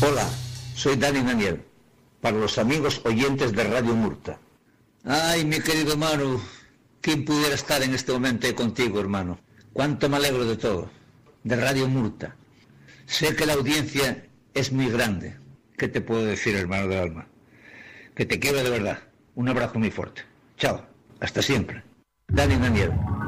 Hola, soy Dani Daniel, para los amigos oyentes de Radio Murta. Ay, mi querido Manu, ¿quién pudiera estar en este momento ahí contigo, hermano? Cuánto me alegro de todo, de Radio Murta. Sé que la audiencia es muy grande. ¿Qué te puedo decir, hermano del alma? Que te quiero de verdad. Un abrazo muy fuerte. Chao, hasta siempre. Dani Daniel.